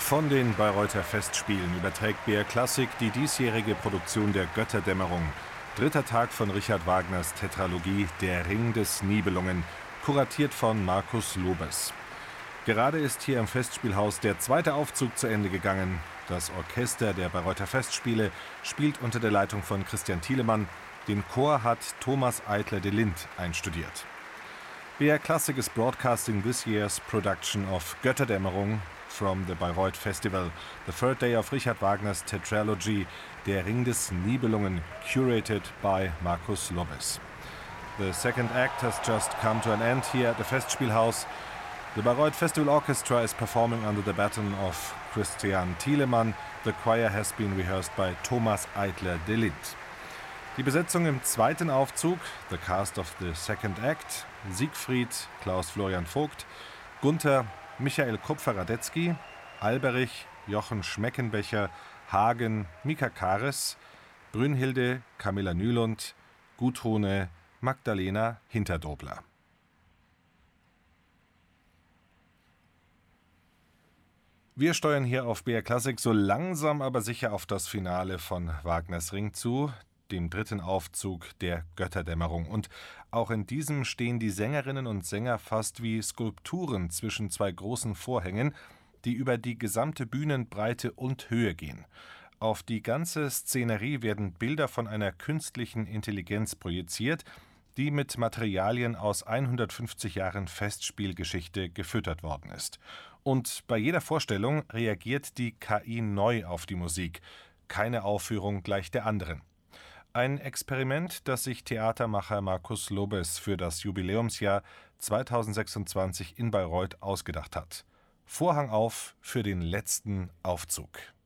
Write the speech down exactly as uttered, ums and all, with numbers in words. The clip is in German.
Von den Bayreuther Festspielen überträgt B R Klassik die diesjährige Produktion der Götterdämmerung. Dritter Tag von Richard Wagners Tetralogie Der Ring des Nibelungen, kuratiert von Markus Lobes. Gerade ist hier im Festspielhaus der zweite Aufzug zu Ende gegangen. Das Orchester der Bayreuther Festspiele spielt unter der Leitung von Christian Thielemann. Den Chor hat Thomas Eitler de Lindt einstudiert. B R Klassik is broadcasting this year's production of Götterdämmerung from the Bayreuth Festival, the third day of Richard Wagners tetralogy Der Ring des Nibelungen, curated by Markus Lobes. The second act has just come to an end here at the Festspielhaus. The Bayreuth Festival Orchestra is performing under the baton of Christian Thielemann. The choir has been rehearsed by Thomas Eitler de Lindt. Die Besetzung im zweiten Aufzug, the cast of the second act: Siegfried, Klaus Florian Vogt, Gunther, Michael Kupfer-Radetzky, Alberich, Jochen Schmeckenbecher, Hagen, Mika Kares, Brünnhilde, Camilla Nylund, Gudrune, Magdalena Hinterdobler. Wir steuern hier auf B R Klassik so langsam aber sicher auf das Finale von Wagners Ring zu, dem dritten Aufzug der Götterdämmerung. Und auch in diesem stehen die Sängerinnen und Sänger fast wie Skulpturen zwischen zwei großen Vorhängen, die über die gesamte Bühnenbreite und Höhe gehen. Auf die ganze Szenerie werden Bilder von einer künstlichen Intelligenz projiziert, die mit Materialien aus hundertfünfzig Jahren Festspielgeschichte gefüttert worden ist. Und bei jeder Vorstellung reagiert die K I neu auf die Musik. Keine Aufführung gleich der anderen. Ein Experiment, das sich Theatermacher Markus Lobes für das Jubiläumsjahr zweitausendsechsundzwanzig in Bayreuth ausgedacht hat. Vorhang auf für den letzten Aufzug.